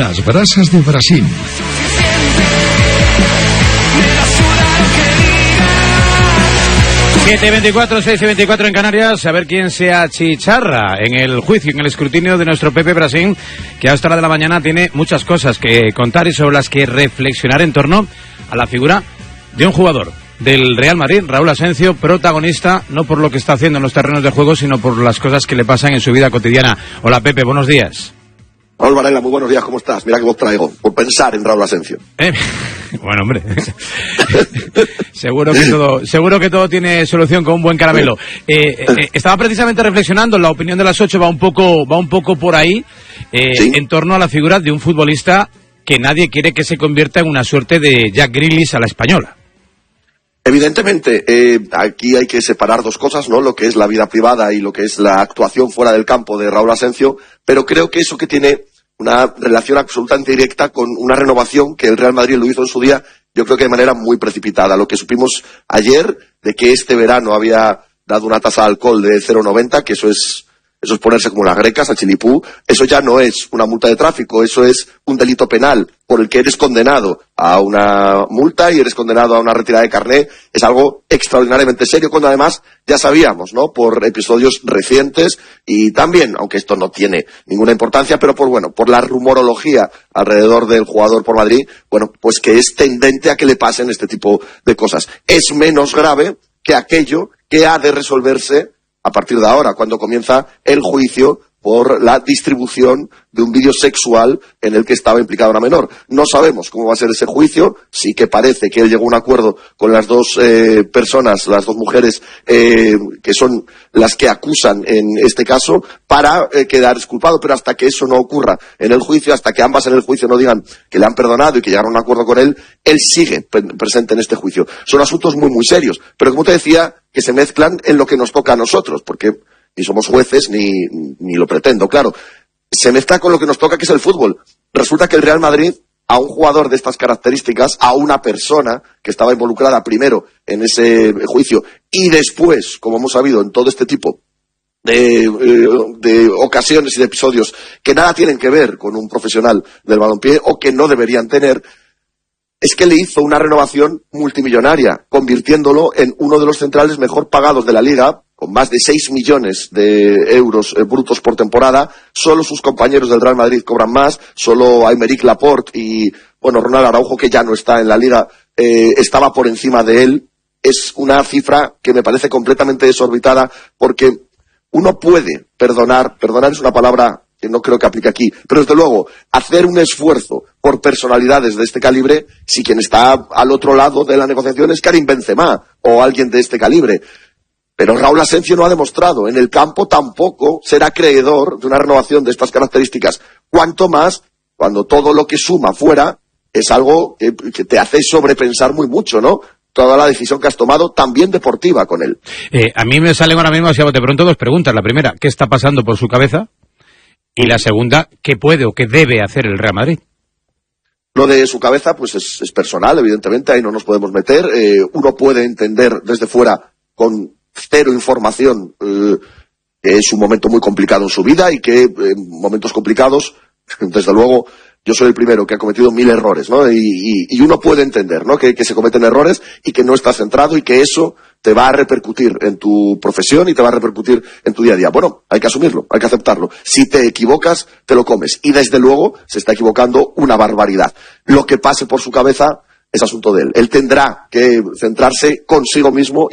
Las brasas de Brasil. 7:24, 6:24 en Canarias. A ver quién se achicharra en el juicio, en el escrutinio de nuestro Pepe Brasín, que a esta hora de la mañana tiene muchas cosas que contar y sobre las que reflexionar en torno a la figura de un jugador del Real Madrid, Raúl Asencio, protagonista no por lo que está haciendo en los terrenos de juego, sino por las cosas que le pasan en su vida cotidiana. Hola Pepe, buenos días. Raúl Varela, muy buenos días, ¿cómo estás? Mira que vos traigo, por pensar en Raúl Asencio. Bueno, hombre, seguro que todo tiene solución con un buen caramelo. Estaba precisamente reflexionando, la opinión de las 8 va un poco por ahí, ¿sí? En torno a la figura de un futbolista que nadie quiere que se convierta en una suerte de Jack Grealish a la española. Evidentemente, aquí hay que separar dos cosas, ¿no? Lo que es la vida privada y lo que es la actuación fuera del campo de Raúl Asencio, pero creo que eso que tiene una relación absolutamente directa con una renovación que el Real Madrid lo hizo en su día, yo creo que de manera muy precipitada. Lo que supimos ayer de que este verano había dado una tasa de alcohol de 0,90, que eso es ponerse como las grecas, a chilipú. Eso ya no es una multa de tráfico, eso es un delito penal por el que eres condenado a una multa y eres condenado a una retirada de carné. Es algo extraordinariamente serio, cuando además ya sabíamos, ¿no? Por episodios recientes y también, aunque esto no tiene ninguna importancia, pero por la rumorología alrededor del jugador por Madrid, pues que es tendente a que le pasen este tipo de cosas. Es menos grave que aquello que ha de resolverse a partir de ahora, cuando comienza el juicio por la distribución de un vídeo sexual en el que estaba implicada una menor. No sabemos cómo va a ser ese juicio, sí que parece que él llegó a un acuerdo con las dos personas, las dos mujeres que son las que acusan en este caso, para quedar exculpado, pero hasta que eso no ocurra en el juicio, hasta que ambas en el juicio no digan que le han perdonado y que llegaron a un acuerdo con él sigue presente en este juicio. Son asuntos muy, muy serios, pero como te decía, que se mezclan en lo que nos toca a nosotros, porque ni somos jueces ni lo pretendo, claro. Se mezcla con lo que nos toca, que es el fútbol. Resulta que el Real Madrid, a un jugador de estas características, a una persona que estaba involucrada primero en ese juicio y después, como hemos sabido, en todo este tipo de ocasiones y de episodios que nada tienen que ver con un profesional del balompié o que no deberían tener, es que le hizo una renovación multimillonaria, convirtiéndolo en uno de los centrales mejor pagados de la Liga, con más de 6 millones de euros brutos por temporada. Solo sus compañeros del Real Madrid cobran más, solo Aymeric Laporte y, Ronald Araujo, que ya no está en la Liga, estaba por encima de él. Es una cifra que me parece completamente desorbitada, porque uno puede perdonar es una palabra que no creo que aplique aquí, pero desde luego, hacer un esfuerzo por personalidades de este calibre, si quien está al otro lado de la negociación es Karim Benzema o alguien de este calibre. Pero Raúl Asencio no ha demostrado, en el campo tampoco será creedor de una renovación de estas características, cuanto más cuando todo lo que suma fuera es algo que te hace sobrepensar muy mucho, ¿no? Toda la decisión que has tomado, también deportiva, con él. A mí me salen ahora mismo, así a bote pronto, dos preguntas. La primera, ¿qué está pasando por su cabeza? Y la segunda, ¿qué puede o qué debe hacer el Real Madrid? Lo de su cabeza, pues es personal, evidentemente, ahí no nos podemos meter. Uno puede entender desde fuera, con cero información, que es un momento muy complicado en su vida y que en momentos complicados, desde luego, yo soy el primero que ha cometido 1000 errores, ¿no? Y uno puede entender, ¿no? Que se cometen errores y que no estás centrado y que eso te va a repercutir en tu profesión y te va a repercutir en tu día a día. Bueno, hay que asumirlo, hay que aceptarlo. Si te equivocas, te lo comes. Y desde luego se está equivocando una barbaridad. Lo que pase por su cabeza es asunto de él. Él tendrá que centrarse consigo mismo